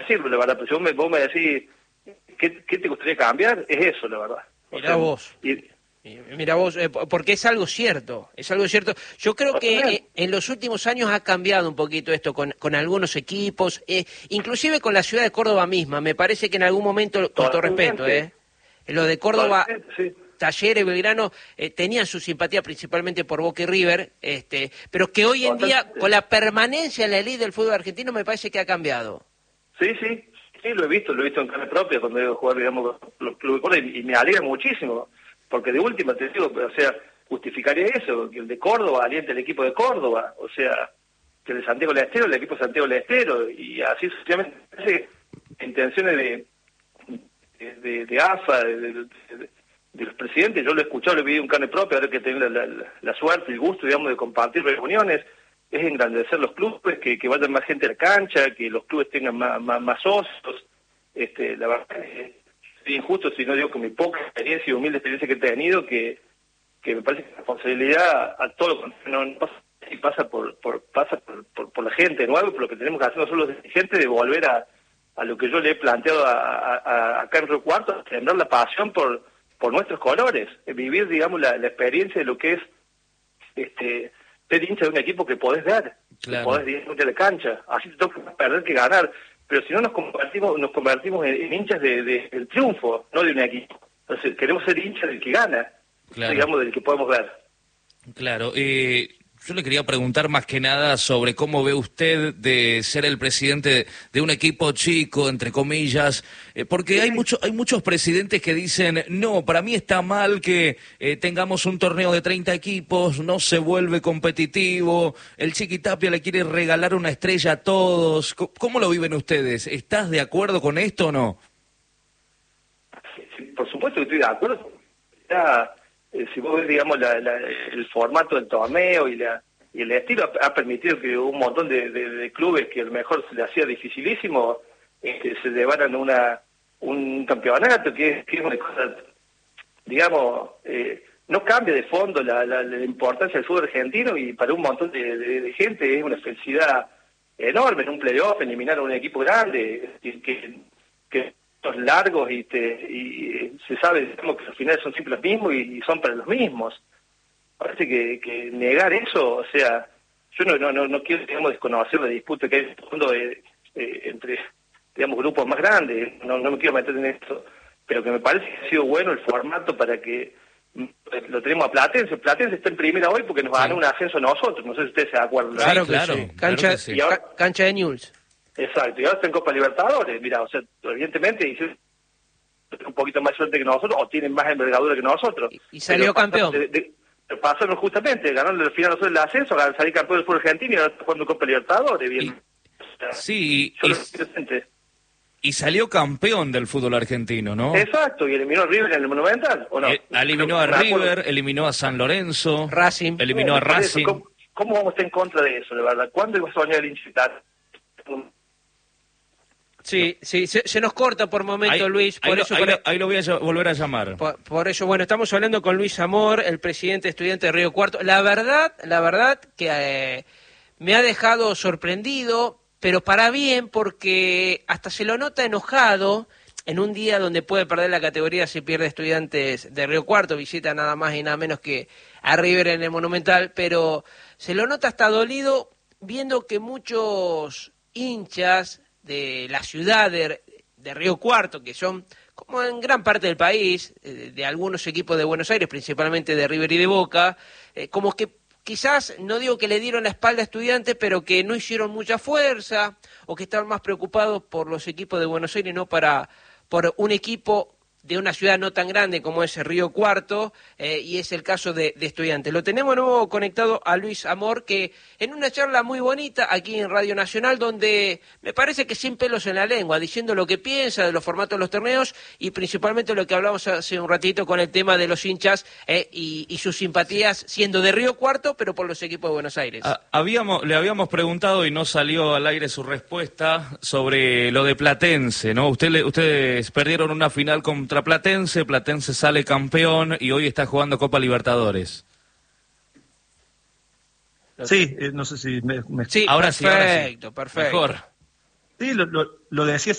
sirve, la verdad, pero si vos me decís, ¿qué te gustaría cambiar? Es eso, la verdad. Mirá vos. Mira vos, porque es algo cierto, es algo cierto. Yo creo que en los últimos años ha cambiado un poquito esto con algunos equipos, inclusive con la ciudad de Córdoba misma. Me parece que en algún momento, con todo respeto, lo de Córdoba, sí. Talleres, Belgrano, tenían su simpatía principalmente por Boca y River, pero que hoy en día, con la permanencia en la elite del fútbol argentino, me parece que ha cambiado. Sí, lo he visto en carne propia cuando he ido a jugar, digamos, los clubes de Córdoba, y me alegra muchísimo. Porque de última, te digo, o sea, justificaría eso, que el de Córdoba aliente el equipo de Córdoba, o sea, que el de Santiago del Estero, el equipo de Santiago del Estero, y así sucesivamente, intenciones de AFA, de los presidentes, yo lo he escuchado, lo he vivido en carne propia, ahora que tengo la suerte, el gusto, digamos, de compartir reuniones, es engrandecer los clubes, que vayan más gente a la cancha, que los clubes tengan más socios, la verdad es injusto si no digo con mi poca experiencia y humilde experiencia que he tenido, que me parece que la responsabilidad a todo no pasa por la gente, ¿no? Por lo que tenemos que hacer nosotros los dirigentes, de volver a lo que yo le he planteado acá en Río Cuarto, sembrar la pasión por nuestros colores, vivir, digamos, la experiencia de lo que es ser hincha de un equipo que podés ver, claro, que podés dirigirte a la cancha, así te toca perder que ganar. Pero si no nos convertimos en hinchas del triunfo, no de un equipo. Entonces, queremos ser hinchas del que gana, claro, digamos, del que podemos ver. Claro, yo le quería preguntar más que nada sobre cómo ve usted de ser el presidente de un equipo chico, entre comillas, porque hay muchos presidentes que dicen, no, para mí está mal que tengamos un torneo de 30 equipos, no se vuelve competitivo, el Chiquitapia le quiere regalar una estrella a todos. ¿Cómo lo viven ustedes? ¿Estás de acuerdo con esto o no? Sí, por supuesto que estoy de acuerdo. Si vos ves, digamos, el formato del torneo y el estilo ha permitido que un montón de clubes que a lo mejor se les hacía dificilísimo se llevaran un campeonato que es una cosa, digamos, no cambia de fondo la importancia del fútbol argentino, y para un montón de gente es una felicidad enorme en un playoff eliminar a un equipo grande, que son largos y se sabe, digamos, que los finales son siempre los mismos y son para los mismos. Parece que negar eso, o sea, yo no quiero, digamos, desconocer la disputa que hay en el fondo entre, digamos, grupos más grandes, no me quiero meter en esto, pero que me parece que ha sido bueno el formato para que lo tenemos a Platense. Platense está en primera hoy porque nos ganó un ascenso a nosotros, no sé si ustedes se acuerdan. Claro, sí, claro, sí. Cancha de Newell's. Exacto, y ahora está en Copa Libertadores, mira, o sea, evidentemente hicieron un poquito más suerte que nosotros, o tienen más envergadura que nosotros. Y salió campeón. Pasaron justamente, ganaron al final nosotros el ascenso, salir campeón del fútbol argentino y ahora está jugando Copa Libertadores, bien. O sea, sí, y salió campeón del fútbol argentino, ¿no? Exacto, y eliminó a River en el Monumental, ¿o no? Eliminó a River, eliminó a San Lorenzo, Racing. Eliminó a Racing. ¿Cómo vamos a estar en contra de eso, de verdad? ¿Cuándo iba a soñar el hincha? Sí, se nos corta por momento, Luis. Ahí lo voy a volver a llamar. Por eso, bueno, estamos hablando con Luis Amor, el presidente estudiante de Río Cuarto. La verdad que me ha dejado sorprendido, pero para bien, porque hasta se lo nota enojado en un día donde puede perder la categoría si pierde Estudiantes de Río Cuarto, visita nada más y nada menos que a River en el Monumental, pero se lo nota hasta dolido viendo que muchos hinchas de la ciudad de Río Cuarto, que son, como en gran parte del país, de algunos equipos de Buenos Aires, principalmente de River y de Boca, como que quizás, no digo que le dieron la espalda a Estudiantes, pero que no hicieron mucha fuerza, o que estaban más preocupados por los equipos de Buenos Aires, no por un equipo de una ciudad no tan grande como es Río Cuarto, y es el caso de Estudiantes. Lo tenemos de nuevo conectado a Luis Amor, que en una charla muy bonita aquí en Radio Nacional, donde me parece que sin pelos en la lengua, diciendo lo que piensa de los formatos de los torneos y principalmente lo que hablamos hace un ratito con el tema de los hinchas y sus simpatías siendo de Río Cuarto, pero por los equipos de Buenos Aires. Le habíamos preguntado y no salió al aire su respuesta sobre lo de Platense, ¿no? Ustedes perdieron una final contra Platense sale campeón y hoy está jugando Copa Libertadores. Sí, no sé si Sí, ahora perfecto, sí. perfecto. Mejor. Sí, lo decía